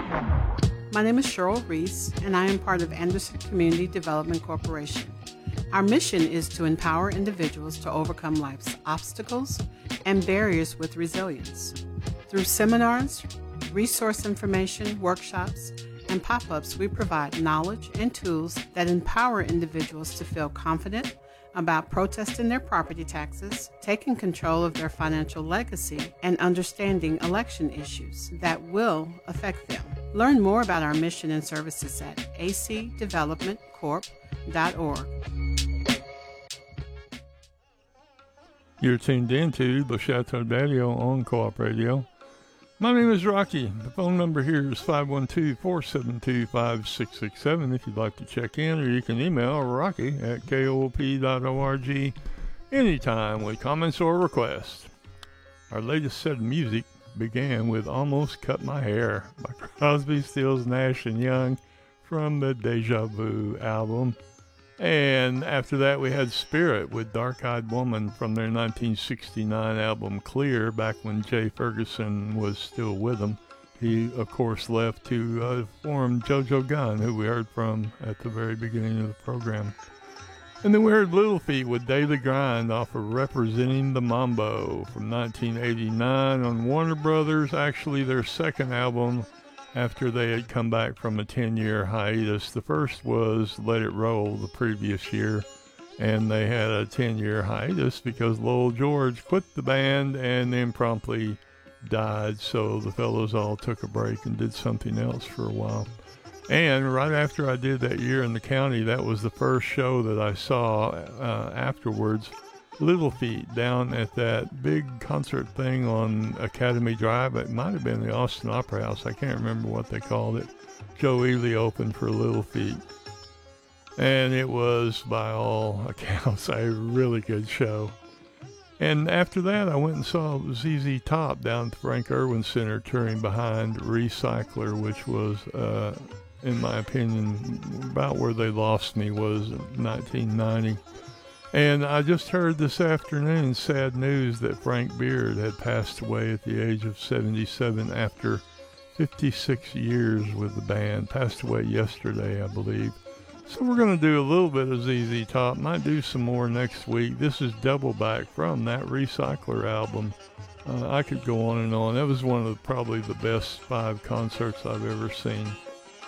My name is Cheryl Reese, and I am part of Anderson Community Development Corporation. Our mission is to empower individuals to overcome life's obstacles and barriers with resilience. Through seminars, resource information, workshops, and pop-ups, we provide knowledge and tools that empower individuals to feel confident about protesting their property taxes, taking control of their financial legacy, and understanding election issues that will affect them. Learn more about our mission and services at acdevelopmentcorp.org. You're tuned in to the Chateau Radio on Co-op Radio. My name is Rocky. The phone number here is 512-472-5667 if you'd like to check in, or you can email Rocky at koop.org anytime with comments or requests. Our latest set of music began with Almost Cut My Hair by Crosby, Stills, Nash & Young from the Deja Vu album. And after that, we had Spirit with Dark Eyed Woman from their 1969 album Clear, back when Jay Ferguson was still with them. He, of course, left to form JoJo Gunn, who we heard from at the very beginning of the program. And then we heard Little Feat with Daily Grind off of Representing the Mambo from 1989 on Warner Brothers, actually their second album after they had come back from a 10-year hiatus. The first was Let It Roll the previous year, and they had a 10-year hiatus because Lowell George quit the band and then promptly died, so the fellows all took a break and did something else for a while. And right after I did that year in the county, that was the first show that I saw afterwards. Little Feat down at that big concert thing on Academy Drive. It might have been the Austin Opera House. I can't remember what they called it. Joe Ely opened for Little Feat. And it was, by all accounts, a really good show. And after that, I went and saw ZZ Top down at the Frank Irwin Center touring behind Recycler, which was, in my opinion, about where they lost me was in 1990. And I just heard this afternoon sad news that Frank Beard had passed away at the age of 77 after 56 years with the band. Passed away yesterday, I believe. So we're going to do a little bit of ZZ Top. Might do some more next week. This is Double Back from that Recycler album. I could go on and on. That was one of probably the best 5 concerts I've ever seen.